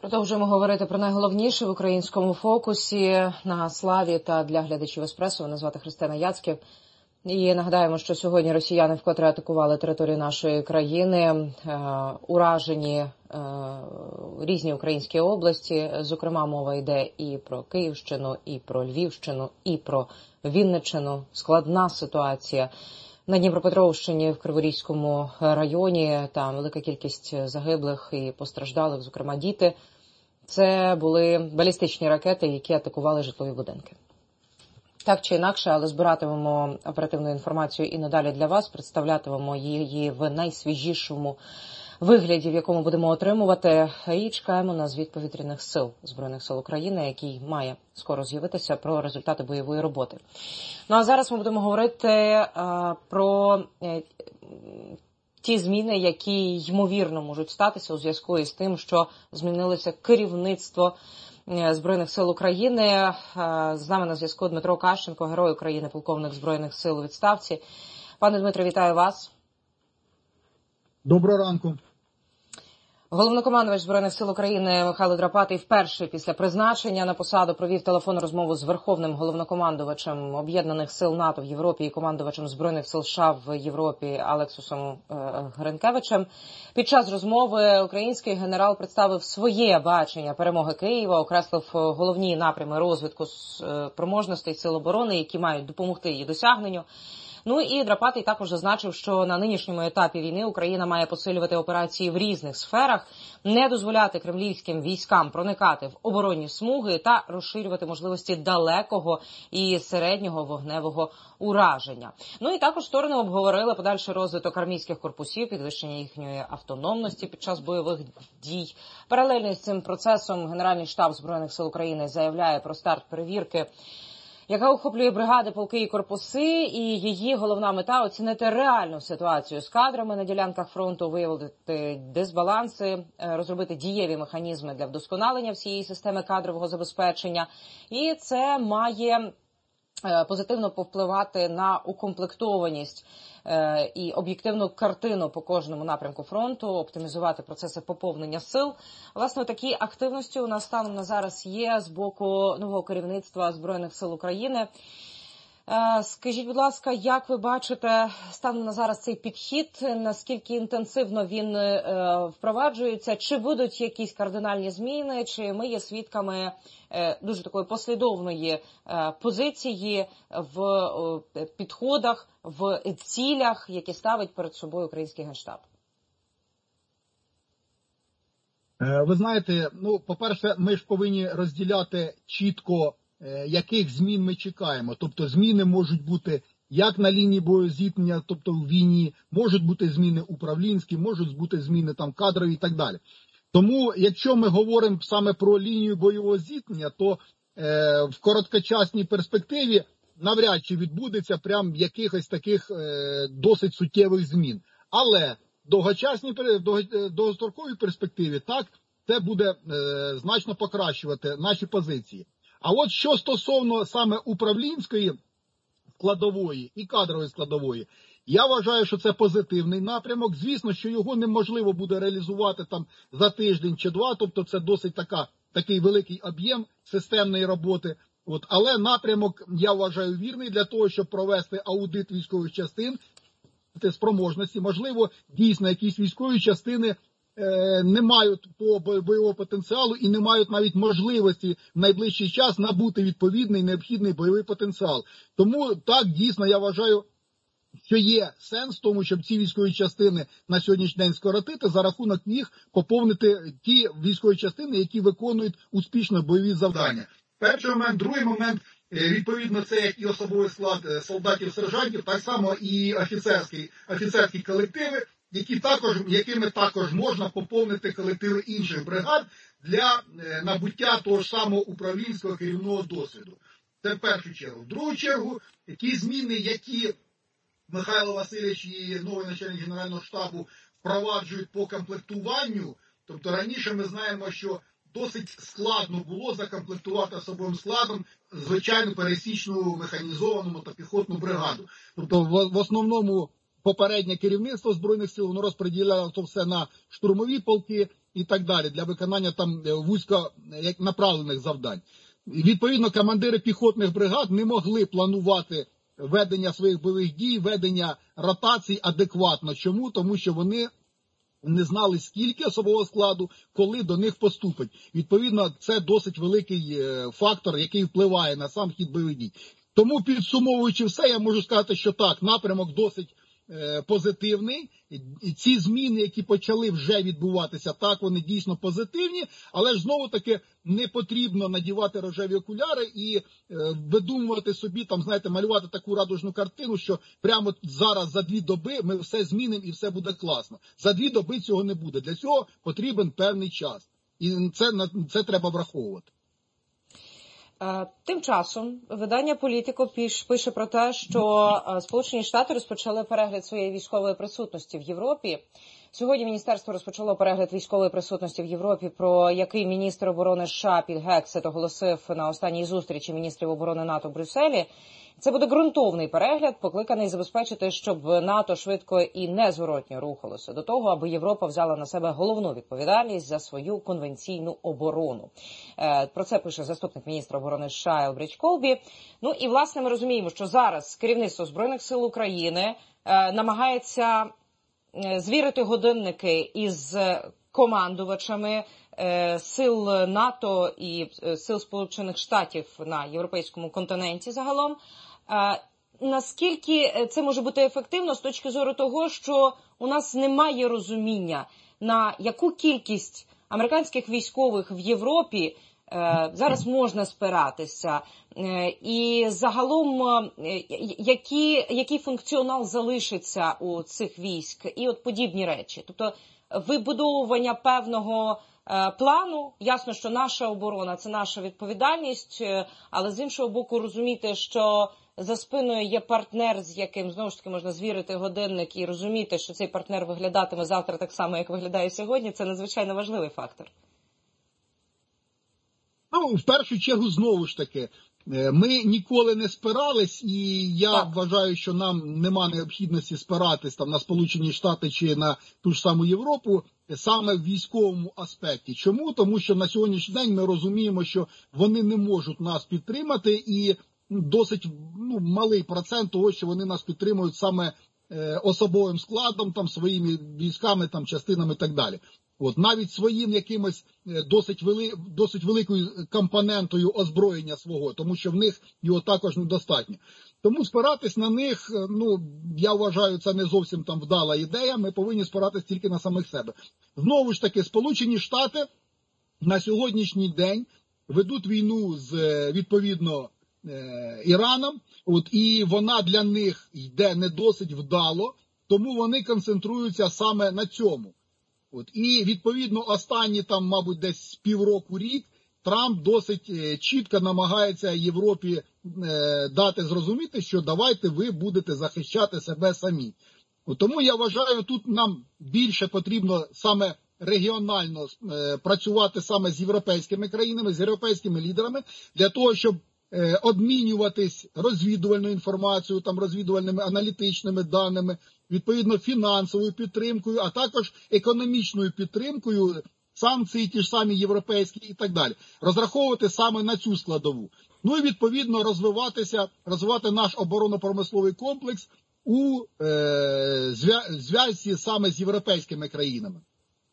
Продовжуємо говорити про найголовніше в українському фокусі на Славі та для глядачів Еспресо. Мене звати Христина Яцьків. І нагадаємо, що сьогодні росіяни вкотре атакували територію нашої країни, уражені різні українські області. Зокрема, мова йде і про Київщину, і про Львівщину, і про Вінниччину. Складна ситуація на Дніпропетровщині, в Криворізькому районі. Там велика кількість загиблих і постраждалих, зокрема діти. Це були балістичні ракети, які атакували житлові будинки. Так чи інакше, але збиратимемо оперативну інформацію і надалі для вас, представлятимемо її в найсвіжішому вигляді, в якому будемо отримувати, і чекаємо на звіт повітряних сил Збройних сил України, який має скоро з'явитися, про результати бойової роботи. Ну а зараз ми будемо говорити про ті зміни, які ймовірно можуть статися у зв'язку із тим, що змінилося керівництво Збройних сил України. З нами на зв'язку Дмитро Кащенко, герой України, полковник Збройних сил у відставці. Пане Дмитро, вітаю вас. Доброго ранку. Головнокомандувач Збройних сил України Михайло Драпатий вперше після призначення на посаду провів телефонну розмову з Верховним головнокомандувачем Об'єднаних сил НАТО в Європі і командувачем Збройних сил США в Європі Алексусом Гринкевичем. Під час розмови український генерал представив своє бачення перемоги Києва, окреслив головні напрями розвитку спроможностей сил оборони, які мають допомогти її досягненню. Ну і Драпатий також зазначив, що на нинішньому етапі війни Україна має посилювати операції в різних сферах, не дозволяти кремлівським військам проникати в оборонні смуги та розширювати можливості далекого і середнього вогневого ураження. Ну і також сторони обговорили подальший розвиток армійських корпусів, підвищення їхньої автономності під час бойових дій. Паралельно з цим процесом Генеральний штаб Збройних сил України заявляє про старт перевірки, яка охоплює бригади, полки і корпуси, і її головна мета – оцінити реальну ситуацію з кадрами на ділянках фронту, виявити дисбаланси, розробити дієві механізми для вдосконалення всієї системи кадрового забезпечення. І це має позитивно повпливати на укомплектованість і об'єктивну картину по кожному напрямку фронту, оптимізувати процеси поповнення сил. Власне, такі активності у нас станом на зараз є з боку нового керівництва Збройних сил України. Скажіть, будь ласка, як ви бачите станом на зараз цей підхід, наскільки інтенсивно він впроваджується, чи будуть якісь кардинальні зміни, чи ми є свідками дуже такої послідовної позиції в підходах, в цілях, які ставить перед собою український Генштаб? Ви знаєте, по-перше, ми ж повинні розділяти чітко, яких змін ми чекаємо. Тобто зміни можуть бути як на лінії боєзіткнення, тобто в війні, можуть бути зміни управлінські, можуть бути зміни там кадрові і так далі. Тому, якщо ми говоримо саме про лінію бойового зіткнення, то в короткочасній перспективі навряд чи відбудеться прям якихось таких досить суттєвих змін. Але в довгостроковій перспективі, так, це буде значно покращувати наші позиції. А от що стосовно саме управлінської складової і кадрової складової, я вважаю, що це позитивний напрямок. Звісно, що його неможливо буде реалізувати там за тиждень чи два, тобто це досить такий великий об'єм системної роботи. Але напрямок, я вважаю, вірний для того, щоб провести аудит військових частин, спроможності. Можливо, дійсно, якісь військові частини не мають по бойового потенціалу і не мають навіть можливості в найближчий час набути відповідний необхідний бойовий потенціал. Тому так, дійсно, я вважаю, що є сенс в тому, щоб ці військові частини на сьогоднішній день скоротити, за рахунок їх поповнити ті військові частини, які виконують успішно бойові завдання. Перший момент. Другий момент, відповідно, це як і особовий склад солдатів-сержантів, так само і офіцерські колективи, якими також можна поповнити колективи інших бригад для набуття того ж самого управлінського керівного досвіду. Це в першу чергу. В другу чергу, ті зміни, які Михайло Васильович і новий начальник Генерального штабу впроваджують по комплектуванню, тобто раніше ми знаємо, що досить складно було закомплектувати особовим складом звичайну пересічну механізовану мотопіхотну бригаду. Тобто в основному попереднє керівництво Збройних сил, воно розподіляло то все на штурмові полки, і так далі, для виконання там вузько направлених завдань. Відповідно, командири піхотних бригад не могли планувати ведення своїх бойових дій, ведення ротацій адекватно. Чому? Тому що вони не знали, скільки особового складу, коли до них поступить. Відповідно, це досить великий фактор, який впливає на сам хід бойових дій. Тому, підсумовуючи все, я можу сказати, що так, напрямок досить позитивний. Ці зміни, які почали вже відбуватися, так, вони дійсно позитивні, але ж знову-таки не потрібно надівати рожеві окуляри і видумувати собі, там, знаєте, малювати таку радужну картину, що прямо зараз за 2 доби ми все змінимо і все буде класно. За 2 доби цього не буде. Для цього потрібен певний час. І це треба враховувати. Тим часом видання «Політико» пише про те, що Сполучені Штати розпочали перегляд своєї військової присутності в Європі. Сьогодні міністерство розпочало перегляд військової присутності в Європі, про який міністр оборони США Піт Гексет оголосив на останній зустрічі міністрів оборони НАТО в Брюсселі. Це буде ґрунтовний перегляд, покликаний забезпечити, щоб НАТО швидко і незворотньо рухалося до того, аби Європа взяла на себе головну відповідальність за свою конвенційну оборону. Про це пише заступник міністра оборони США Елбрідж Колбі. Ну і, власне, ми розуміємо, що зараз керівництво Збройних сил України намагається звірити годинники із командувачами сил НАТО і сил Сполучених Штатів на європейському континенті загалом. Наскільки це може бути ефективно з точки зору того, що у нас немає розуміння, на яку кількість американських військових в Європі зараз можна спиратися, і загалом який функціонал залишиться у цих військ, і от подібні речі. Тобто вибудовування певного плану, ясно, що наша оборона – це наша відповідальність, але з іншого боку розуміти, що за спиною є партнер, з яким, знову ж таки, можна звірити годинник і розуміти, що цей партнер виглядатиме завтра так само, як виглядає сьогодні, це надзвичайно важливий фактор. Ну, в першу чергу, знову ж таки, ми ніколи не спирались, і я вважаю, що нам нема необхідності спиратись там на Сполучені Штати чи на ту ж саму Європу саме в військовому аспекті. Чому? Тому що на сьогоднішній день ми розуміємо, що вони не можуть нас підтримати, і досить малий процент того, що вони нас підтримують саме особовим складом, там, своїми військами, там, частинами і так далі. От, навіть своїм якимось досить великою компонентою озброєння свого, тому що в них його також недостатньо. Тому спиратись на них, я вважаю, це не зовсім там вдала ідея, ми повинні спиратись тільки на самих себе. Знову ж таки, Сполучені Штати на сьогоднішній день ведуть війну з, відповідно, Іраном, і вона для них йде не досить вдало, тому вони концентруються саме на цьому. І, відповідно, останні там, мабуть, десь півроку-рік Трамп досить чітко намагається Європі дати зрозуміти, що давайте ви будете захищати себе самі. Тому я вважаю, тут нам більше потрібно саме регіонально працювати саме з європейськими країнами, з європейськими лідерами, для того, щоб обмінюватись розвідувальною інформацією, там, розвідувальними аналітичними даними, відповідно фінансовою підтримкою, а також економічною підтримкою, санкції ті ж самі європейські і так далі. Розраховувати саме на цю складову. Ну і відповідно розвивати наш оборонно-промисловий комплекс у зв'язці саме з європейськими країнами.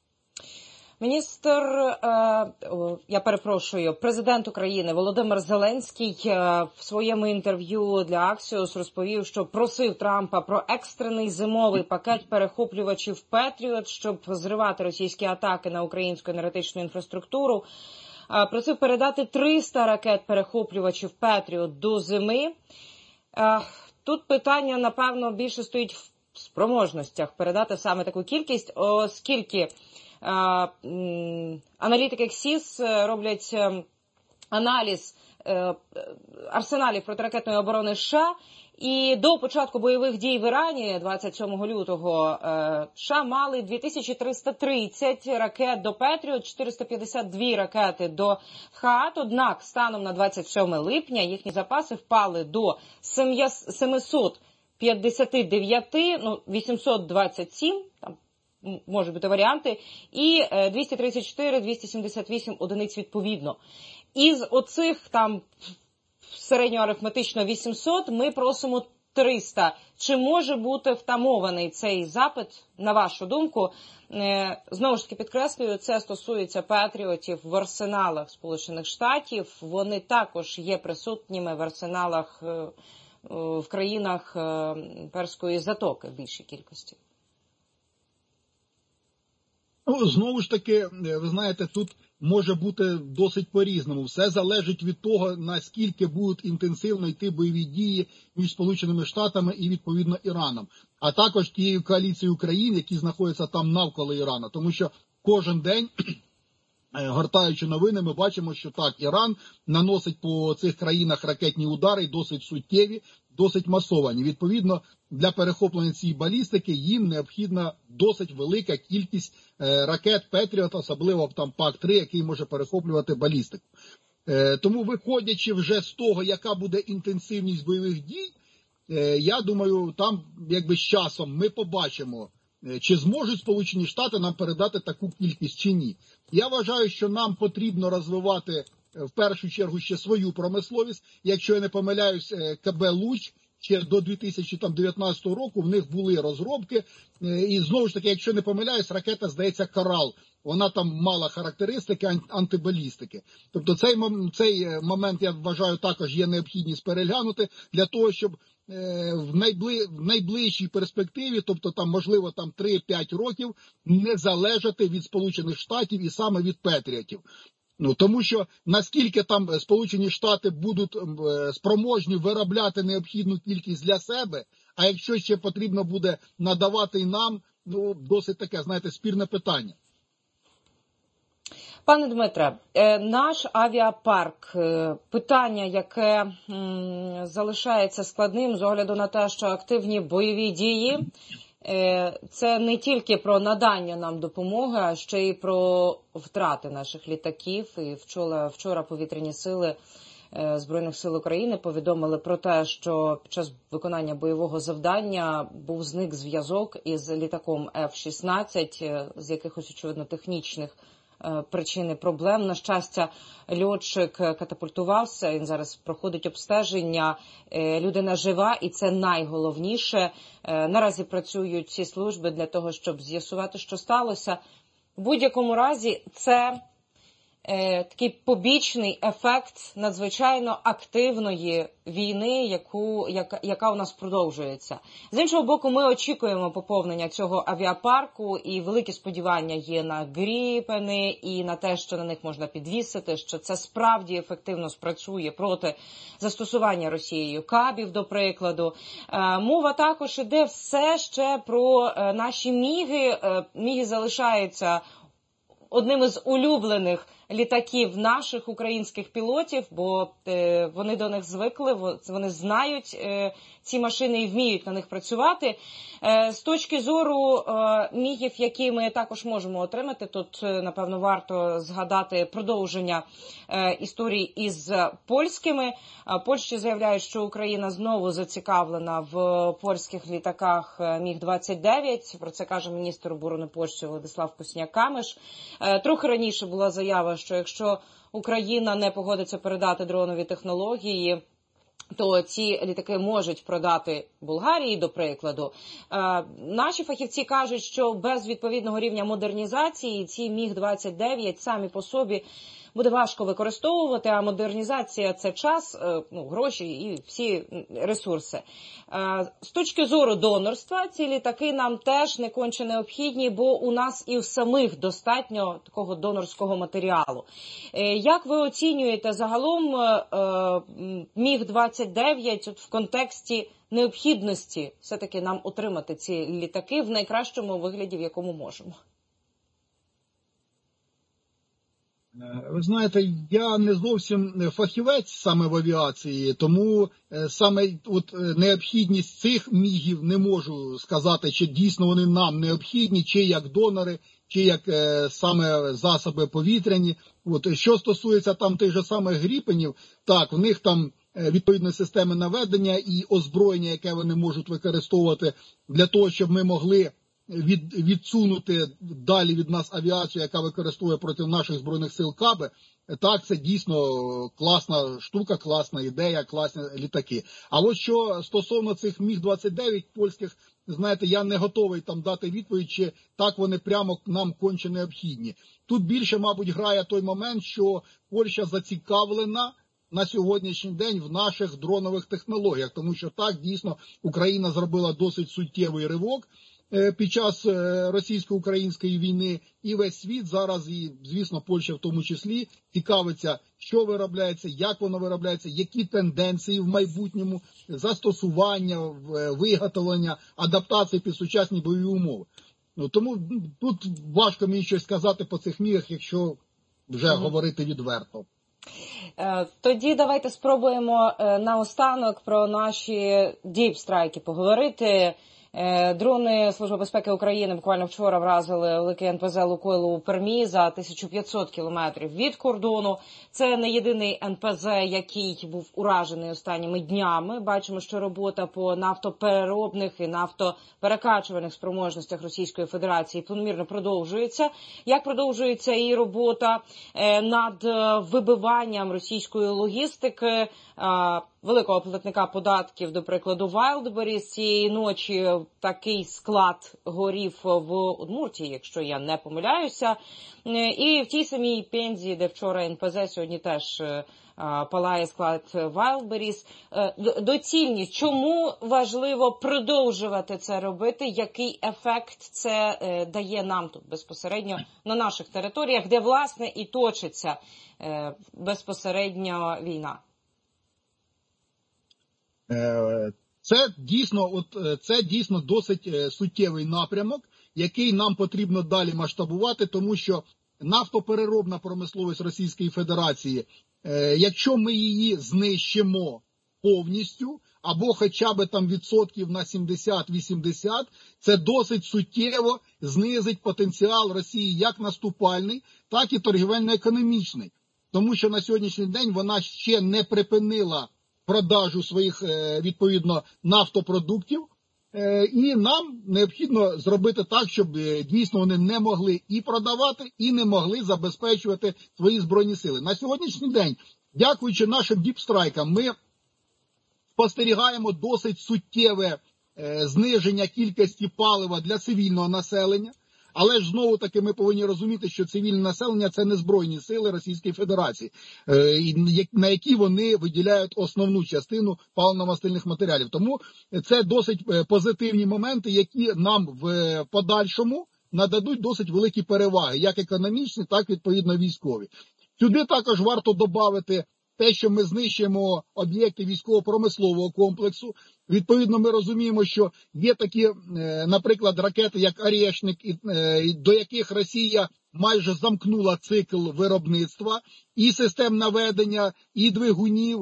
Президент України Володимир Зеленський в своєму інтерв'ю для Axios розповів, що просив Трампа про екстрений зимовий пакет перехоплювачів «Петріот», щоб зривати російські атаки на українську енергетичну інфраструктуру. Просив передати 300 ракет-перехоплювачів «Петріот» до зими. Тут питання, напевно, більше стоїть в спроможностях передати саме таку кількість, оскільки аналітики Axios роблять аналіз арсеналів протиракетної оборони США, і до початку бойових дій в Ірані 27 лютого США мали 2330 ракет до «Петріот», 452 ракети до «Хаат», однак станом на 27 липня їхні запаси впали до 759, 827, там можуть бути варіанти, і 234-278 одиниць відповідно. Із оцих там середньоарифметично 800 ми просимо 300. Чи може бути втамований цей запит, на вашу думку? Знову ж таки підкреслюю, це стосується патріотів в арсеналах Сполучених Штатів. Вони також є присутніми в арсеналах в країнах Перської затоки в більшій кількості. Ну, знову ж таки, ви знаєте, тут може бути досить по-різному. Все залежить від того, наскільки будуть інтенсивно йти бойові дії між Сполученими Штатами і, відповідно, Іраном. А також тією коаліцією країн, які знаходяться там навколо Ірана. Тому що кожен день, гортаючи новини, ми бачимо, що так, Іран наносить по цих країнах ракетні удари, досить суттєві, досить масовані. Відповідно, для перехоплення цієї балістики їм необхідна досить велика кількість ракет Петріот, особливо там ПАК-3, який може перехоплювати балістику. Тому, виходячи вже з того, яка буде інтенсивність бойових дій, я думаю, там якби з часом ми побачимо, чи зможуть Сполучені Штати нам передати таку кількість чи ні. Я вважаю, що нам потрібно розвивати в першу чергу ще свою промисловість. Якщо я не помиляюсь, КБ «Луч» ще до 2019 року в них були розробки. І знову ж таки, якщо не помиляюсь, ракета, здається, «Корал». Вона там мала характеристики антибалістики. Тобто цей момент, я вважаю, також є необхідність переглянути для того, щоб в найближчій перспективі, тобто там, можливо, там 3-5 років, не залежати від Сполучених Штатів і саме від Петріотів. Ну, тому що наскільки там Сполучені Штати будуть спроможні виробляти необхідну кількість для себе, а якщо ще потрібно буде надавати і нам, ну, досить таке, знаєте, спірне питання. Пане Дмитре, наш авіапарк, питання, яке залишається складним з огляду на те, що активні бойові дії, це не тільки про надання нам допомоги, а ще й про втрати наших літаків. І вчора повітряні сили Збройних сил України повідомили про те, що під час виконання бойового завдання був зник зв'язок із літаком F-16 з якихось, очевидно, технічних причини проблем. На щастя, льотчик катапультувався, він зараз проходить обстеження, людина жива, і це найголовніше. Наразі працюють всі служби для того, щоб з'ясувати, що сталося. В будь-якому разі, це такий побічний ефект надзвичайно активної війни, яка у нас продовжується. З іншого боку, ми очікуємо поповнення цього авіапарку, і великі сподівання є на Гріпени і на те, що на них можна підвісити, що це справді ефективно спрацює проти застосування Росією кабів, до прикладу. Мова також іде все ще про наші міги. Міги залишаються одним із улюблених літаків наших українських пілотів, бо вони до них звикли, вони знають ці машини і вміють на них працювати. З точки зору мігів, які ми також можемо отримати, тут, напевно, варто згадати продовження історії із польськими. Польща заявляє, що Україна знову зацікавлена в польських літаках Міг-29. Про це каже міністр оборони Польщі Владислав Косняк-Камиш. Трохи раніше була заява, що якщо Україна не погодиться передати дронові технології, то ці літаки можуть продати Болгарії, до прикладу. Наші фахівці кажуть, що без відповідного рівня модернізації ці Міг-29 самі по собі буде важко використовувати, а модернізація – це час, гроші і всі ресурси. З точки зору донорства, ці літаки нам теж не конче необхідні, бо у нас і в самих достатньо такого донорського матеріалу. Як ви оцінюєте загалом Міг-29 в контексті необхідності все-таки нам отримати ці літаки в найкращому вигляді, в якому можемо? Ви знаєте, я не зовсім фахівець саме в авіації, тому саме необхідність цих мігів не можу сказати, чи дійсно вони нам необхідні, чи як донори, чи як саме засоби повітряні. Що стосується там тих же самих Гріпенів, так, в них там відповідні системи наведення і озброєння, яке вони можуть використовувати для того, щоб ми могли відсунути далі від нас авіацію, яка використовує проти наших Збройних сил каби. Так, це дійсно класна штука, класна ідея, класні літаки. А ось що стосовно цих Міг-29 польських, знаєте, я не готовий там дати відповідь, чи так вони прямо нам конче необхідні. Тут більше, мабуть, грає той момент, що Польща зацікавлена на сьогоднішній день в наших дронових технологіях, тому що так, дійсно, Україна зробила досить суттєвий ривок під час російсько-української війни, і весь світ зараз, і, звісно, Польща в тому числі, цікавиться, що виробляється, як воно виробляється, які тенденції в майбутньому, застосування, виготовлення, адаптації під сучасні бойові умови. Тому тут важко мені щось сказати по цих мірах, якщо вже говорити відверто. Тоді давайте спробуємо наостанок про наші діпстрайки поговорити. Дрони Служби безпеки України буквально вчора вразили великий НПЗ «Лукойл» у Пермі за 1500 кілометрів від кордону. Це не єдиний НПЗ, який був уражений останніми днями. Бачимо, що робота по нафтопереробних і нафтоперекачувальних спроможностях Російської Федерації планомірно продовжується. Як продовжується і робота над вибиванням російської логістики, великого платника податків, до прикладу, Wildberries. Цієї ночі такий склад горів в Удмуртії, якщо я не помиляюся. І в тій самій Пензі, де вчора НПЗ, сьогодні теж палає склад Wildberries. Доцільність. Чому важливо продовжувати це робити? Який ефект це дає нам тут безпосередньо на наших територіях, де, власне, і точиться безпосередньо війна? Це дійсно досить суттєвий напрямок, який нам потрібно далі масштабувати, тому що нафтопереробна промисловість Російської Федерації, якщо ми її знищимо повністю, або хоча б там відсотків на 70-80, це досить суттєво знизить потенціал Росії як наступальний, так і торгівельно-економічний. Тому що на сьогоднішній день вона ще не припинила продажу своїх, відповідно, нафтопродуктів, і нам необхідно зробити так, щоб дійсно вони не могли і продавати, і не могли забезпечувати свої збройні сили. На сьогоднішній день, дякуючи нашим діпстрайкам, ми спостерігаємо досить суттєве зниження кількості палива для цивільного населення. Але ж знову-таки ми повинні розуміти, що цивільне населення – це не Збройні сили Російської Федерації, на які вони виділяють основну частину паливно-мастильних матеріалів. Тому це досить позитивні моменти, які нам в подальшому нададуть досить великі переваги, як економічні, так відповідно військові. Сюди також варто додати те, що ми знищуємо об'єкти військово-промислового комплексу. Відповідно, ми розуміємо, що є такі, наприклад, ракети, як «Орешник», до яких Росія майже замкнула цикл виробництва, і систем наведення, і двигунів,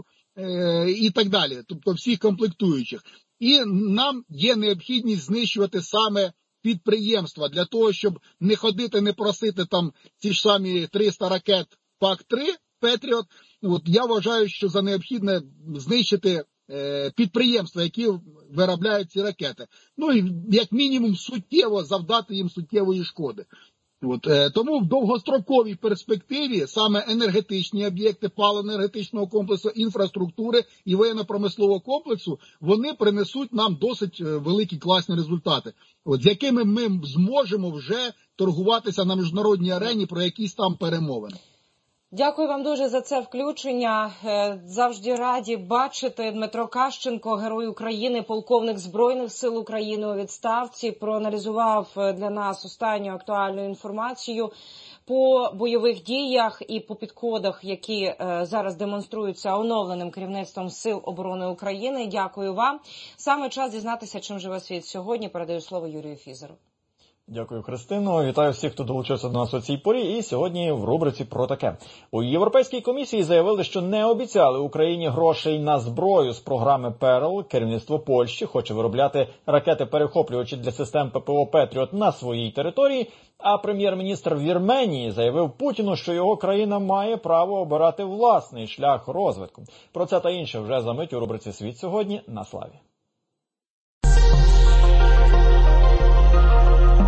і так далі, тобто всіх комплектуючих. І нам є необхідність знищувати саме підприємства для того, щоб не ходити, не просити там ці ж самі 300 ракет ПАК-3, Петріот. Я вважаю, що за необхідне знищити підприємства, які виробляють ці ракети. І як мінімум суттєво завдати їм суттєвої шкоди. Тому в довгостроковій перспективі саме енергетичні об'єкти паливно-енергетичного комплексу, інфраструктури і воєнно-промислового комплексу, вони принесуть нам досить великі класні результати, з якими ми зможемо вже торгуватися на міжнародній арені про якісь там перемовини. Дякую вам дуже за це включення. Завжди раді бачити. Дмитро Кащенко, Герой України, полковник Збройних сил України у відставці, проаналізував для нас останню актуальну інформацію по бойових діях і по підходах, які зараз демонструються оновленим керівництвом Сил оборони України. Дякую вам. Саме час дізнатися, чим живе світ сьогодні. Передаю слово Юрію Фізеру. Дякую, Христино. Вітаю всіх, хто долучився до нас у цій порі. І сьогодні в рубриці про таке. У Європейській комісії заявили, що не обіцяли Україні грошей на зброю з програми «Перл». Керівництво Польщі хоче виробляти ракети-перехоплювачі для систем ППО «Петріот» на своїй території. А прем'єр-міністр Вірменії заявив Путіну, що його країна має право обирати власний шлях розвитку. Про це та інше вже за мить у рубриці «Світ сьогодні» на Славі.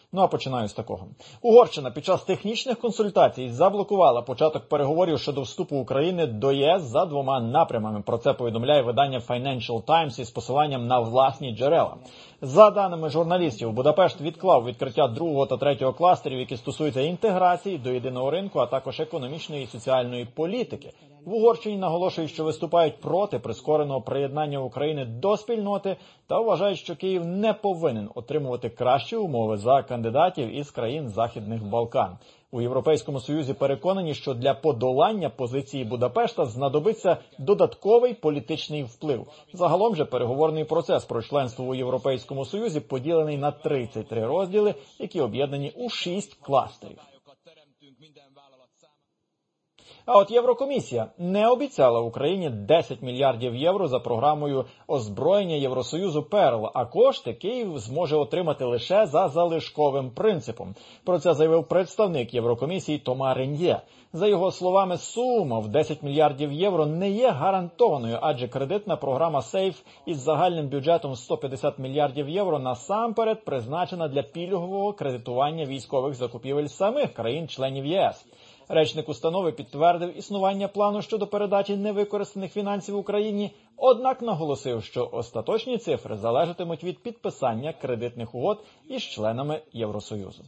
Ну а починаю з такого. Угорщина під час технічних консультацій заблокувала початок переговорів щодо вступу України до ЄС за 2 напрямами. Про це повідомляє видання Financial Times із посиланням на власні джерела. За даними журналістів, Будапешт відклав відкриття 2 та 3 кластерів, які стосуються інтеграції до єдиного ринку, а також економічної і соціальної політики. В Угорщині наголошують, що виступають проти прискореного приєднання України до спільноти та вважають, що Київ не повинен отримувати кращі умови за кандидатів із країн Західних Балкан. У Європейському Союзі переконані, що для подолання позиції Будапешта знадобиться додатковий політичний вплив. Загалом же переговорний процес про членство у Європейському Союзі поділений на 33 розділи, які об'єднані у 6 кластерів. А от Єврокомісія не обіцяла Україні 10 мільярдів євро за програмою озброєння Євросоюзу «Перл», а кошти Київ зможе отримати лише за залишковим принципом. Про це заявив представник Єврокомісії Тома Реньє. За його словами, сума в 10 мільярдів євро не є гарантованою, адже кредитна програма «Сейф» із загальним бюджетом 150 мільярдів євро насамперед призначена для пільгового кредитування військових закупівель самих країн-членів ЄС. Речник установи підтвердив існування плану щодо передачі невикористаних фінансів Україні, однак наголосив, що остаточні цифри залежатимуть від підписання кредитних угод із членами Євросоюзу.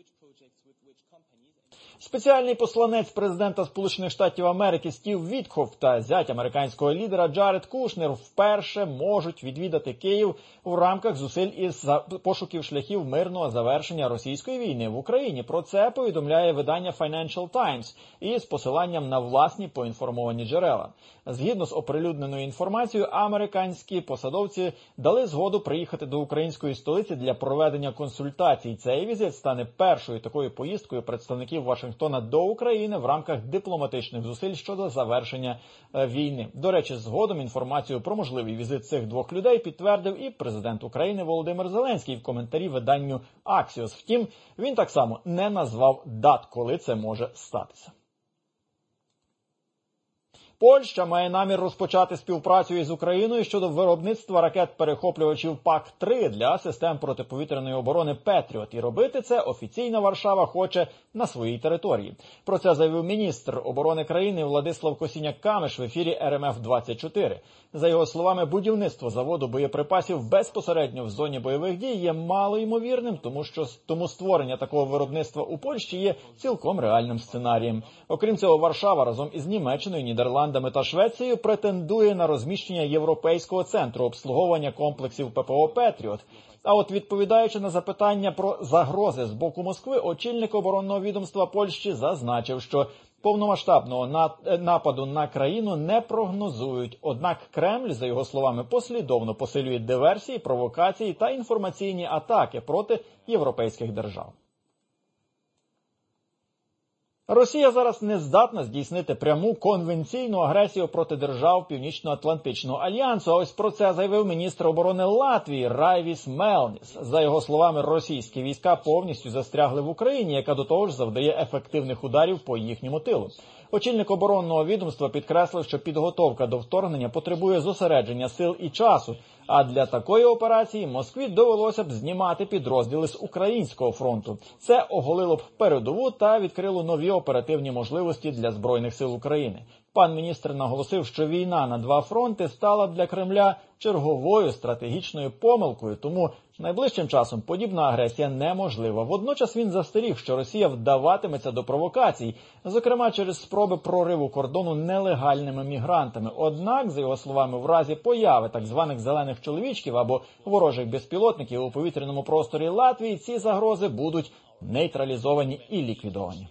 Спеціальний посланець президента Сполучених Штатів Америки Стів Вітхоф та зять американського лідера Джаред Кушнер вперше можуть відвідати Київ у рамках зусиль із пошуків шляхів мирного завершення російської війни в Україні. Про це повідомляє видання Financial Times із посиланням на власні поінформовані джерела. Згідно з оприлюдненою інформацією, американські посадовці дали згоду приїхати до української столиці для проведення консультацій. Цей візит стане першою такою поїздкою представників Вашингтона до України в рамках дипломатичних зусиль щодо завершення війни. До речі, згодом інформацію про можливий візит цих двох людей підтвердив і президент України Володимир Зеленський в коментарі виданню Axios. Втім, він так само не назвав дат, коли це може статися. Польща має намір розпочати співпрацю із Україною щодо виробництва ракет-перехоплювачів ПАК-3 для систем протиповітряної оборони «Петріот». І робити це офіційно Варшава хоче на своїй території. Про це заявив міністр оборони країни Владислав Косіняк-Камиш в ефірі РМФ-24. За його словами, будівництво заводу боєприпасів безпосередньо в зоні бойових дій є малоймовірним, тому створення такого виробництва у Польщі є цілком реальним сценарієм. Окрім цього, Варшава разом із Німеччиною, Нідерландами та Швецією претендує на розміщення Європейського центру обслуговування комплексів ППО «Петріот». А от відповідаючи на запитання про загрози з боку Москви, очільник оборонного відомства Польщі зазначив, що повномасштабного нападу на країну не прогнозують. Однак Кремль, за його словами, послідовно посилює диверсії, провокації та інформаційні атаки проти європейських держав. Росія зараз не здатна здійснити пряму конвенційну агресію проти держав Північно-Атлантичного альянсу. А ось про це заявив міністр оборони Латвії Райвіс Мелніс. За його словами, російські війська повністю застрягли в Україні, яка до того ж завдає ефективних ударів по їхньому тилу. Очільник оборонного відомства підкреслив, що підготовка до вторгнення потребує зосередження сил і часу, а для такої операції Москві довелося б знімати підрозділи з українського фронту. Це оголило б передову та відкрило нові оперативні можливості для Збройних сил України. Пан міністр наголосив, що війна на два фронти стала для Кремля черговою стратегічною помилкою, тому найближчим часом подібна агресія неможлива. Водночас він застеріг, що Росія вдаватиметься до провокацій, зокрема через спроби прориву кордону нелегальними мігрантами. Однак, за його словами, в разі появи так званих зелених чоловічків або ворожих безпілотників у повітряному просторі Латвії ці загрози будуть нейтралізовані і ліквідовані.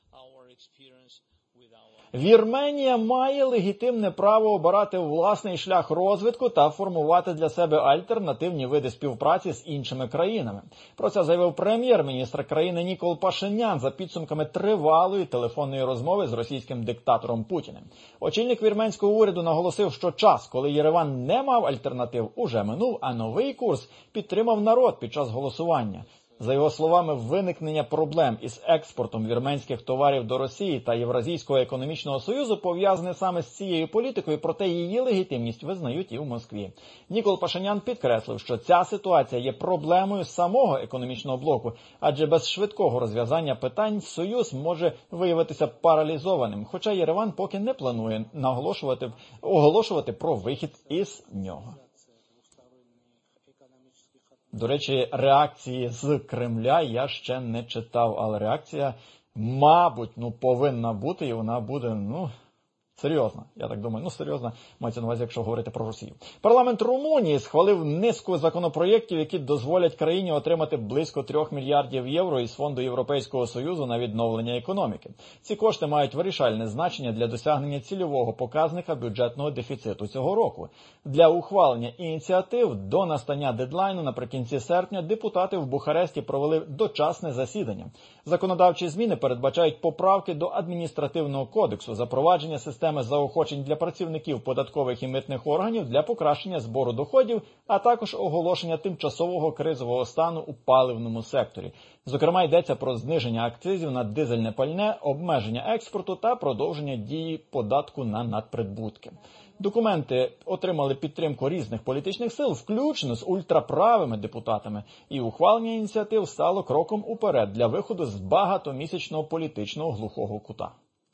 Вірменія має легітимне право обирати власний шлях розвитку та формувати для себе альтернативні види співпраці з іншими країнами. Про це заявив прем'єр-міністр країни Нікол Пашинян за підсумками тривалої телефонної розмови з російським диктатором Путіним. Очільник вірменського уряду наголосив, що час, коли Єреван не мав альтернатив, уже минув, а новий курс підтримав народ під час голосування. За його словами, виникнення проблем із експортом вірменських товарів до Росії та Євразійського економічного союзу пов'язане саме з цією політикою, проте її легітимність визнають і в Москві. Нікол Пашинян підкреслив, що ця ситуація є проблемою самого економічного блоку, адже без швидкого розв'язання питань Союз може виявитися паралізованим, хоча Єреван поки не планує оголошувати про вихід із нього. До речі, реакції з Кремля я ще не читав, але реакція, мабуть, повинна бути, і вона буде, серйозна. Я так думаю, серйозна, мається на увазі, якщо говорити про Росію. Парламент Румунії схвалив низку законопроєктів, які дозволять країні отримати близько 3 мільярдів євро із Фонду Європейського Союзу на відновлення економіки. Ці кошти мають вирішальне значення для досягнення цільового показника бюджетного дефіциту цього року. Для ухвалення ініціатив до настання дедлайну наприкінці серпня депутати в Бухаресті провели дочасне засідання. Законодавчі зміни передбачають поправки до адміністративного кодексу, запровадження системи заохочень для працівників податкових і митних органів для покращення збору доходів, а також оголошення тимчасового кризового стану у паливному секторі. Зокрема, йдеться про зниження акцизів на дизельне пальне, обмеження експорту та продовження дії податку на надприбутки. Документи отримали підтримку різних політичних сил, включно з ультраправими депутатами, і ухвалення ініціатив стало кроком уперед для виходу з багатомісячного політичного глухого кута.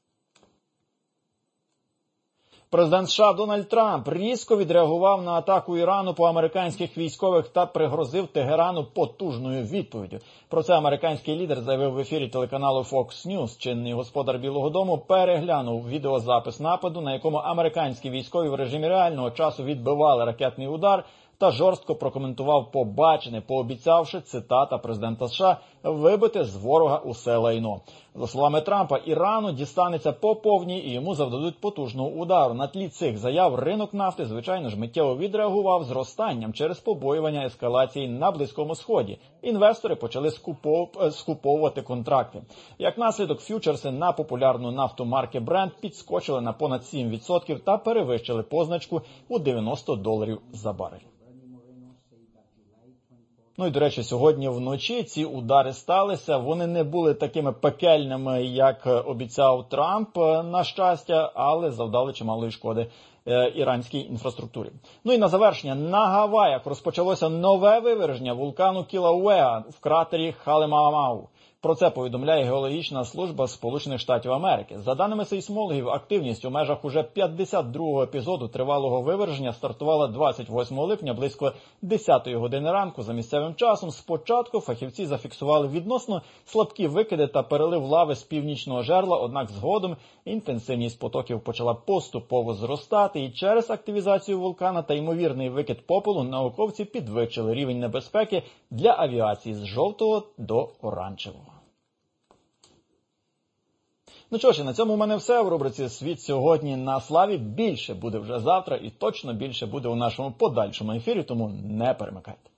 Президент США Дональд Трамп різко відреагував на атаку Ірану по американських військових та пригрозив Тегерану потужною відповіддю. Про це американський лідер заявив в ефірі телеканалу Fox News. Чинний господар Білого дому переглянув відеозапис нападу, на якому американські військові в режимі реального часу відбивали ракетний удар, та жорстко прокоментував побачене, пообіцявши, цитата президента США, вибити з ворога усе лайно. За словами Трампа, Ірану дістанеться по повній і йому завдадуть потужного удару. На тлі цих заяв ринок нафти, звичайно ж, миттєво відреагував зростанням через побоювання ескалації на Близькому Сході. Інвестори почали скуповувати контракти. Як наслідок, ф'ючерси на популярну нафту марки Brent підскочили на понад 7% та перевищили позначку у $90 за барель. І, до речі, сьогодні вночі ці удари сталися. Вони не були такими пекельними, як обіцяв Трамп, на щастя, але завдали чималої шкоди іранській інфраструктурі. І на завершення, на Гаваях розпочалося нове виверження вулкану Кілауеа в кратері Халемаумау. Про це повідомляє Геологічна служба Сполучених Штатів Америки. За даними сейсмологів, активність у межах уже 52-го епізоду тривалого виверження стартувала 28 липня близько 10-ї години ранку за місцевим часом. Спочатку фахівці зафіксували відносно слабкі викиди та перелив лави з північного жерла, однак згодом інтенсивність потоків почала поступово зростати, і через активізацію вулкана та ймовірний викид попелу науковці підвищили рівень небезпеки для авіації з жовтого до оранжевого. Що ж, на цьому в мене все в рубриці «Світ сьогодні на славі». Більше буде вже завтра і точно більше буде у нашому подальшому ефірі, тому не перемикайте.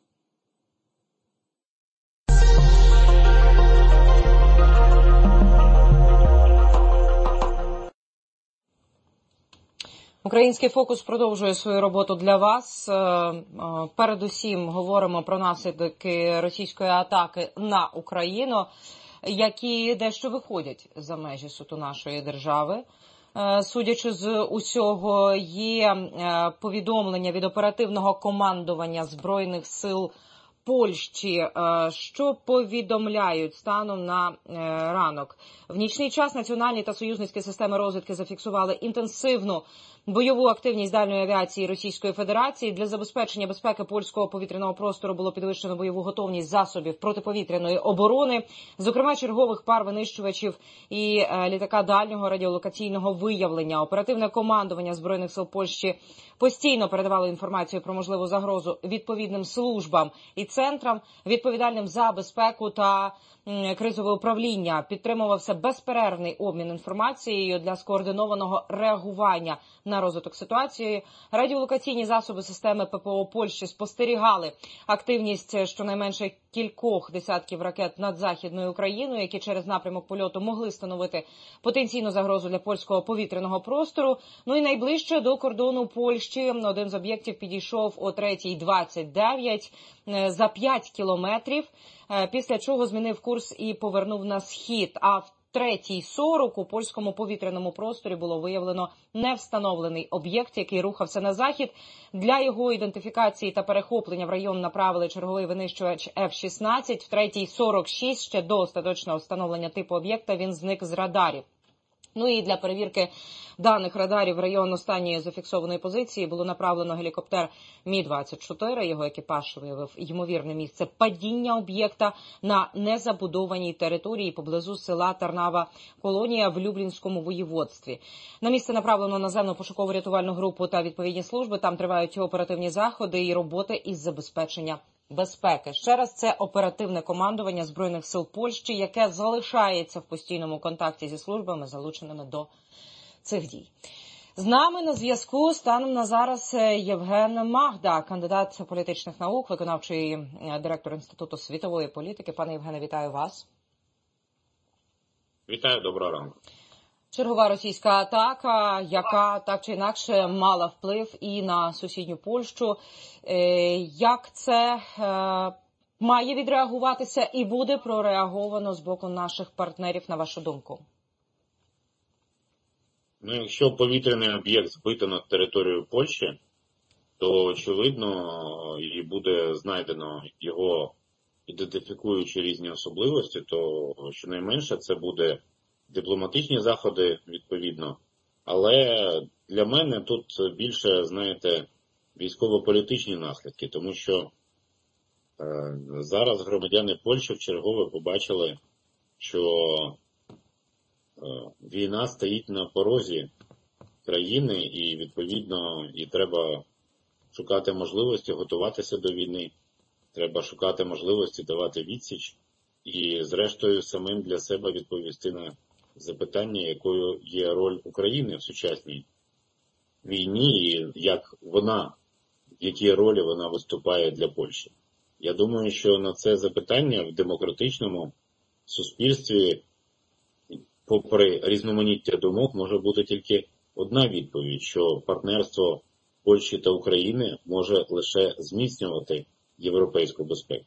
Український фокус продовжує свою роботу для вас. Передусім говоримо про наслідки російської атаки на Україну, які дещо виходять за межі суто нашої держави. Судячи з усього, є повідомлення від оперативного командування Збройних сил Польщі, що повідомляють станом на ранок. В нічний час національні та союзницькі системи розвідки зафіксували інтенсивну бойову активність дальньої авіації Російської Федерації. Для забезпечення безпеки польського повітряного простору було підвищено бойову готовність засобів протиповітряної оборони, зокрема чергових пар винищувачів і літака дальнього радіолокаційного виявлення. Оперативне командування Збройних сил Польщі постійно передавало інформацію про можливу загрозу відповідним службам і центрам, відповідальним за безпеку та кризове управління. Підтримувався безперервний обмін інформацією для скоординованого реагування на на розвиток ситуації. Радіолокаційні засоби системи ППО Польщі спостерігали активність щонайменше кількох десятків ракет над Західною Україною, які через напрямок польоту могли становити потенційну загрозу для польського повітряного простору. Ну і найближче до кордону Польщі один з об'єктів підійшов о 3:29 за 5 кілометрів, після чого змінив курс і повернув на схід. А в 3:40 у польському повітряному просторі було виявлено невстановлений об'єкт, який рухався на захід. Для його ідентифікації та перехоплення в район направили черговий винищувач F-16. В 3:46 ще до остаточного встановлення типу об'єкта він зник з радарів. Ну і для перевірки даних радарів в район останньої зафіксованої позиції було направлено гелікоптер Мі-24. Його екіпаж виявив ймовірне місце падіння об'єкта на незабудованій території поблизу села Тарнава-Колонія в Люблінському воєводстві. На місце направлено наземну пошукову рятувальну групу та відповідні служби. Там тривають оперативні заходи і роботи із забезпечення безпеки. Ще раз, це оперативне командування Збройних сил Польщі, яке залишається в постійному контакті зі службами, залученими до цих дій. З нами на зв'язку станом на зараз Євген Магда, кандидат політичних наук, виконавчий директор Інституту світової політики. Пане Євгене, вітаю вас. Вітаю, доброго ранку. Чергова російська атака, яка так чи інакше мала вплив і на сусідню Польщу. Як це має відреагуватися і буде прореаговано з боку наших партнерів, на вашу думку? Ну, якщо повітряний об'єкт збито над територією Польщі, то, очевидно, і буде знайдено його, ідентифікуючи різні особливості, то щонайменше це буде дипломатичні заходи, відповідно. Але для мене тут більше, знаєте, військово-політичні наслідки, тому що зараз громадяни Польщі вчергове побачили, що війна стоїть на порозі країни і, відповідно, і треба шукати можливості готуватися до війни, треба шукати можливості давати відсіч і, зрештою, самим для себе відповісти на запитання, якою є роль України в сучасній війні і в якій ролі вона виступає для Польщі. Я думаю, що на це запитання в демократичному суспільстві, попри різноманіття думок, може бути тільки одна відповідь, що партнерство Польщі та України може лише зміцнювати європейську безпеку.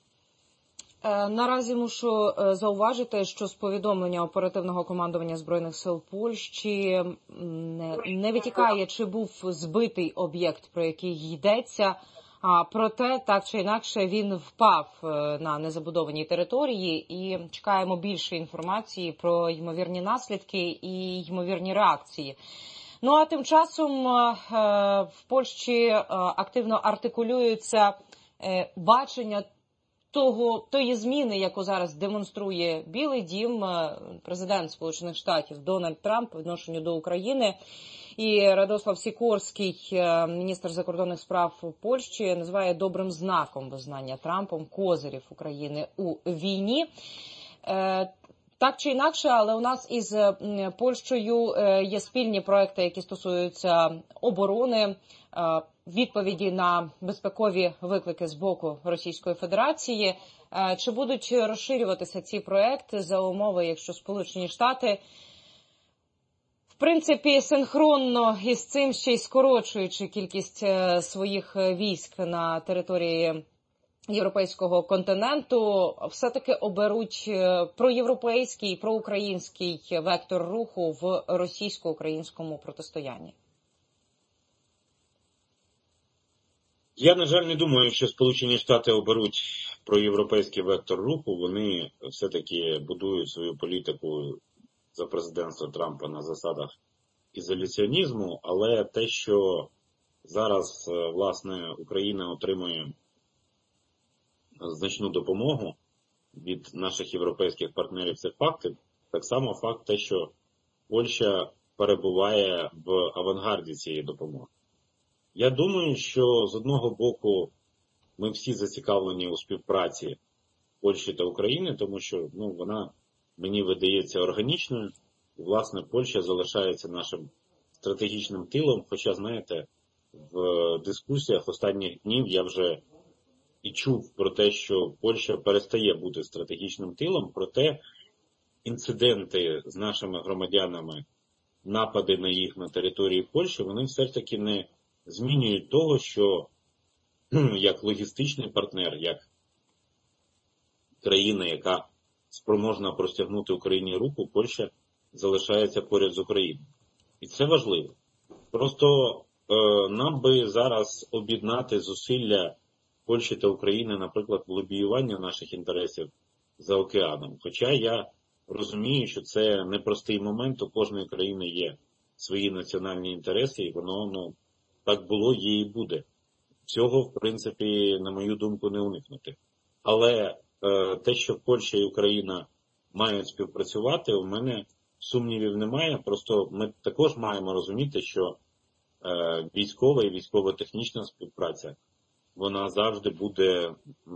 Наразі мушу зауважити, що з повідомлення оперативного командування Збройних сил Польщі не витікає, чи був збитий об'єкт, про який йдеться, а проте, так чи інакше, він впав на незабудованій території і чекаємо більше інформації про ймовірні наслідки і ймовірні реакції. Ну а тим часом в Польщі активно артикулюється бачення тої зміни, яку зараз демонструє Білий дім, президент Сполучених Штатів Дональд Трамп по відношенню до України. І Радослав Сікорський, міністр закордонних справ Польщі, називає добрим знаком визнання Трампом козирів України у війні. Так чи інакше, але у нас із Польщею є спільні проекти, які стосуються оборони, відповіді на безпекові виклики з боку Російської Федерації. Чи будуть розширюватися ці проекти за умови, якщо Сполучені Штати, в принципі, синхронно із цим, ще й скорочуючи кількість своїх військ на території європейського континенту, все-таки оберуть проєвропейський, проукраїнський вектор руху в російсько-українському протистоянні? Я, на жаль, не думаю, що Сполучені Штати оберуть проєвропейський вектор руху. Вони все-таки будують свою політику за президентства Трампа на засадах ізоляціонізму, але те, що зараз, власне, Україна отримує значну допомогу від наших європейських партнерів, це факти. Так само факт те, що Польща перебуває в авангарді цієї допомоги. Я думаю, що з одного боку ми всі зацікавлені у співпраці Польщі та України, тому що вона, мені видається, органічною. І, власне, Польща залишається нашим стратегічним тилом, хоча, знаєте, в дискусіях останніх днів я вже і чув про те, що Польща перестає бути стратегічним тилом, проте інциденти з нашими громадянами, напади на їх на території Польщі, вони все ж таки не змінюють того, що як логістичний партнер, як країна, яка спроможна простягнути Україні руку, Польща залишається поряд з Україною. І це важливо. Просто нам би зараз об'єднати зусилля Польщі та України, наприклад, в лобіюванні наших інтересів за океаном. Хоча я розумію, що це непростий момент, у кожної країни є свої національні інтереси, і воно, так було, є і буде. Цього, в принципі, на мою думку, не уникнути. Але те, що Польща і Україна мають співпрацювати, у мене сумнівів немає. Просто ми також маємо розуміти, що військова і військово-технічна співпраця, вона завжди буде,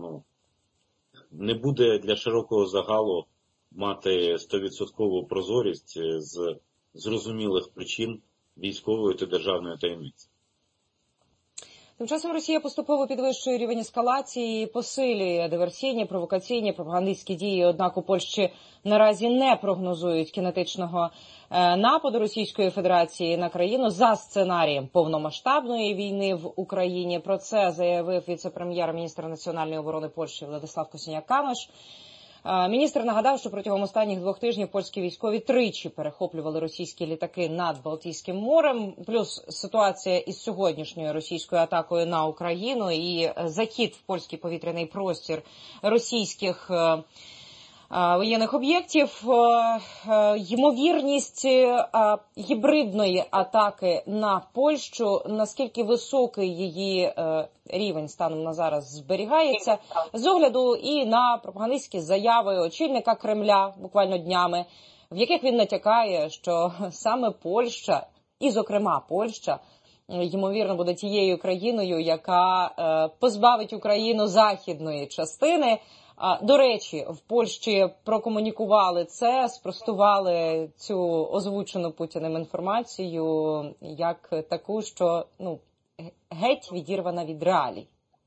не буде для широкого загалу мати 100% прозорість з зрозумілих причин військової та державної таємниці. Тим часом Росія поступово підвищує рівень ескалації, посилює диверсійні, провокаційні, пропагандистські дії. Однак у Польщі наразі не прогнозують кінетичного нападу Російської Федерації на країну за сценарієм повномасштабної війни в Україні. Про це заявив віце-прем'єр-міністр національної оборони Польщі Владислав Косiniak-Камиш. Міністр нагадав, що протягом останніх 2 тижнів польські військові тричі перехоплювали російські літаки над Балтійським морем, плюс ситуація із сьогоднішньою російською атакою на Україну і захід в польський повітряний простір російських воєнних об'єктів, ймовірність гібридної атаки на Польщу, наскільки високий її рівень станом на зараз зберігається, з огляду і на пропагандистські заяви очільника Кремля буквально днями, в яких він натякає, що саме Польща, і зокрема Польща, ймовірно буде тією країною, яка позбавить Україну західної частини. До речі, в Польщі прокомунікували це, спростували цю озвучену Путіним інформацію як таку, що геть відірвана від реалій.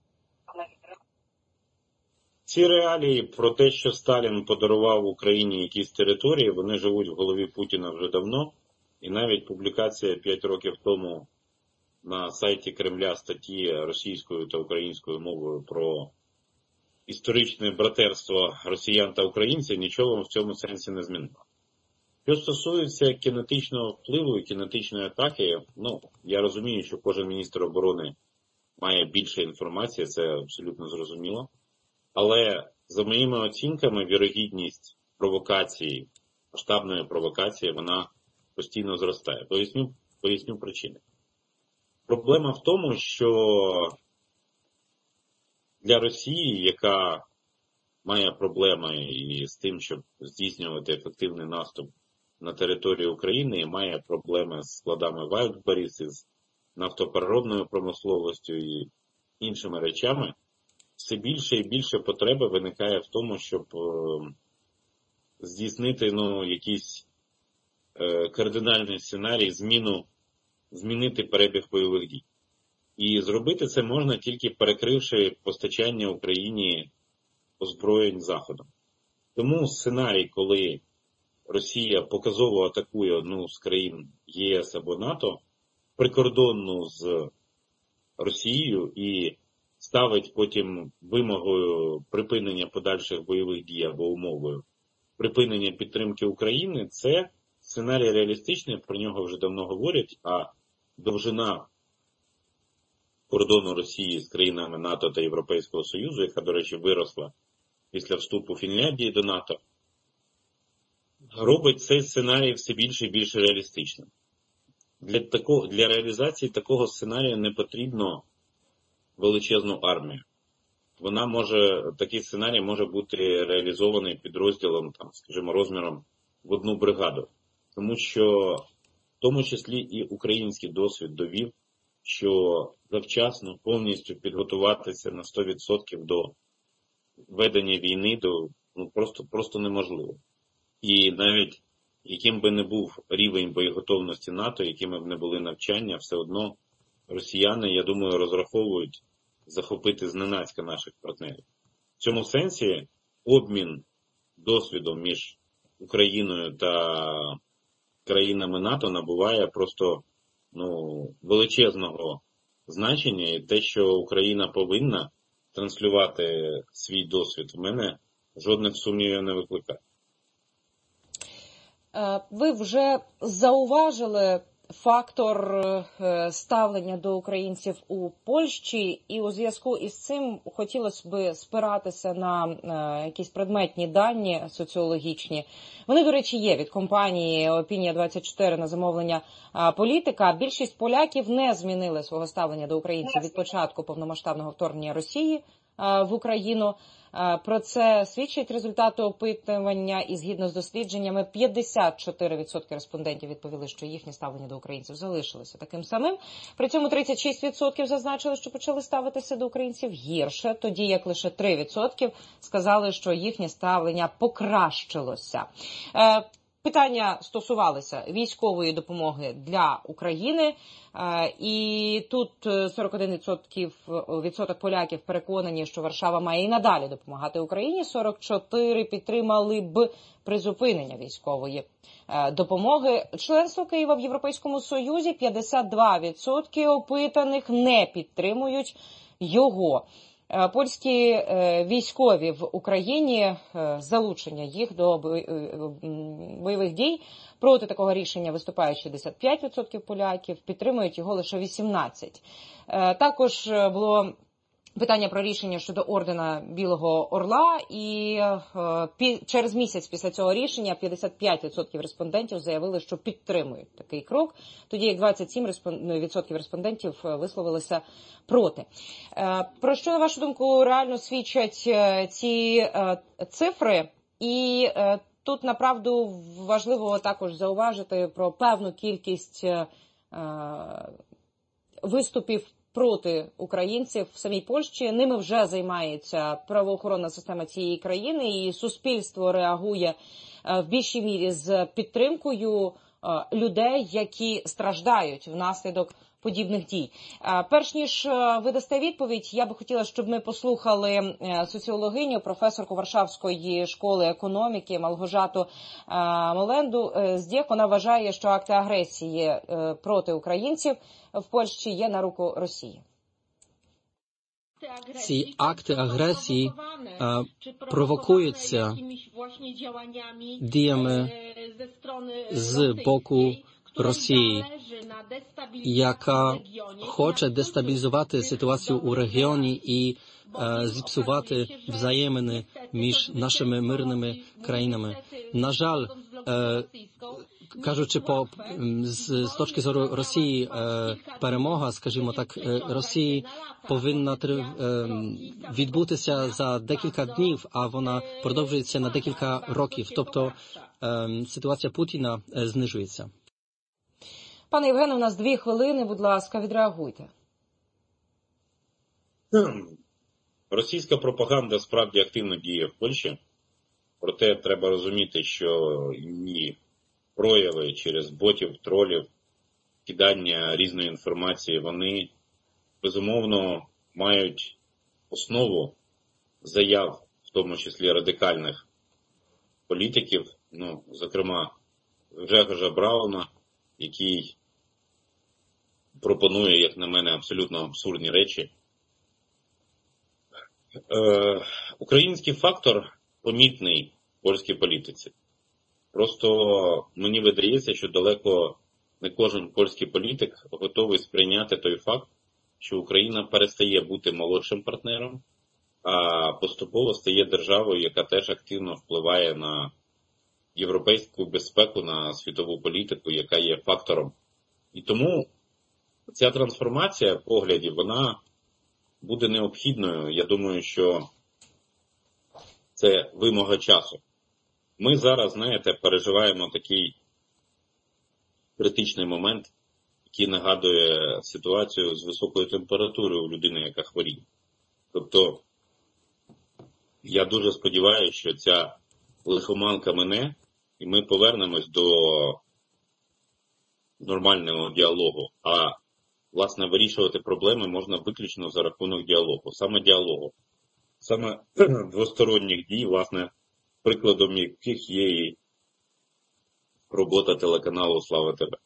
Ці реалії про те, що Сталін подарував Україні якісь території, вони живуть в голові Путіна вже давно. І навіть публікація 5 років тому на сайті Кремля статті російською та українською мовою про історичне братерство росіян та українців нічого в цьому сенсі не змінило. Що стосується кінетичного впливу і кінетичної атаки, я розумію, що кожен міністр оборони має більше інформації, це абсолютно зрозуміло. Але за моїми оцінками, вірогідність провокації, масштабної провокації, вона постійно зростає. Поясню причини. Проблема в тому, що для Росії, яка має проблеми з тим, щоб здійснювати ефективний наступ на територію України, і має проблеми з складами Вайлдберріс, з нафтопереробною промисловістю і іншими речами, все більше і більше потреби виникає в тому, щоб здійснити якийсь кардинальний сценарій, змінити перебіг бойових дій. І зробити це можна тільки перекривши постачання Україні озброєнь Заходом. Тому сценарій, коли Росія показово атакує одну з країн ЄС або НАТО, прикордонну з Росією і ставить потім вимогою припинення подальших бойових дій або умовою припинення підтримки України, це сценарій реалістичний, про нього вже давно говорять, а довжина кордону Росії з країнами НАТО та Європейського Союзу, яка, до речі, виросла після вступу Фінляндії до НАТО, робить цей сценарій все більше і більше реалістичним. Для реалізації такого сценарію не потрібно величезну армію. Такий сценарій може бути реалізований підрозділом, скажімо, розміром в 1 бригаду. Тому що, в тому числі і український досвід довів, що завчасно повністю підготуватися на 100% до ведення війни просто неможливо. І навіть яким би не був рівень боєготовності НАТО, якими б не були навчання, все одно росіяни, я думаю, розраховують захопити зненацька наших партнерів. В цьому сенсі обмін досвідом між Україною та країнами НАТО набуває просто величезного значення, і те, що Україна повинна транслювати свій досвід, в мене жодних сумнівів не викликає. Ви вже зауважили фактор ставлення до українців у Польщі, і у зв'язку із цим хотілося б спиратися на якісь предметні дані соціологічні. Вони, до речі, є від компанії «Опінія-24» на замовлення політика. Більшість поляків не змінили свого ставлення до українців від початку повномасштабного вторгнення Росії в Україну. Про це свідчать результати опитування, і згідно з дослідженнями 54% респондентів відповіли, що їхнє ставлення до українців залишилося таким самим. При цьому 36% зазначили, що почали ставитися до українців гірше, тоді як лише 3% сказали, що їхнє ставлення покращилося. Питання стосувалися військової допомоги для України, і тут 41% поляків переконані, що Варшава має і надалі допомагати Україні, 44% підтримали б призупинення військової допомоги. Членство Києва в Європейському Союзі 52% опитаних не підтримують його. Польські військові в Україні, залучення їх до бойових дій, проти такого рішення виступають 65% поляків, підтримують його лише 18%. Також було питання про рішення щодо ордена Білого Орла, і через місяць після цього рішення 55% респондентів заявили, що підтримують такий крок, тоді як 27% респондентів висловилися проти. Про що, на вашу думку, реально свідчать ці цифри? І тут, направду, важливо також зауважити про певну кількість виступів проти українців в самій Польщі. Ними вже займається правоохоронна система цієї країни, і суспільство реагує в більшій мірі з підтримкою людей, які страждають внаслідок подібних дій. Перш ніж ви дасте відповідь, я би хотіла, щоб ми послухали соціологиню, професорку Варшавської школи економіки Малгожату Моленду. Здєх вона вважає, що акти агресії проти українців в Польщі є на руку Росії. Ці акти агресії провокуються діями з боку Росії, яка хоче дестабілізувати ситуацію у регіоні і зіпсувати взаємини між нашими мирними країнами. На жаль, кажучи з точки зору Росії, перемога, скажімо так, Росії повинна відбутися за декілька днів, а вона продовжується на декілька років. Тобто ситуація Путіна знижується. Пане Євгене, у нас 2 хвилини, будь ласка, відреагуйте. Російська пропаганда справді активно діє в Польщі, проте треба розуміти, що її прояви через ботів, тролів, кидання різної інформації, вони, безумовно, мають основу заяв, в тому числі радикальних політиків, зокрема, Гжегожа Брауна, який пропонує, як на мене, абсолютно абсурдні речі. Український фактор помітний в польській політиці. Просто мені видається, що далеко не кожен польський політик готовий сприйняти той факт, що Україна перестає бути молодшим партнером, а поступово стає державою, яка теж активно впливає на європейську безпеку, на світову політику, яка є фактором. І тому ця трансформація поглядів, вона буде необхідною. Я думаю, що це вимога часу. Ми зараз, знаєте, переживаємо такий критичний момент, який нагадує ситуацію з високою температурою у людини, яка хворіє. Тобто, я дуже сподіваюся, що ця лихоманка мине, і ми повернемось до нормального діалогу. А, власне, вирішувати проблеми можна виключно за рахунок діалогу. Саме діалогу. Саме двосторонніх дій, власне, прикладом яких є і робота телеканалу «Слава ТВ».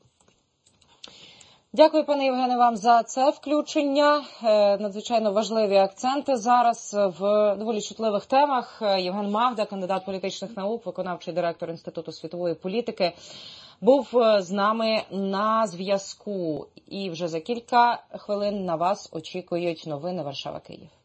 Дякую, пане Євгене, вам за це включення. Надзвичайно важливі акценти зараз в доволі чутливих темах. Євген Мавда, кандидат політичних наук, виконавчий директор Інституту світової політики, був з нами на зв'язку. І вже за кілька хвилин на вас очікують новини Варшава-Київ.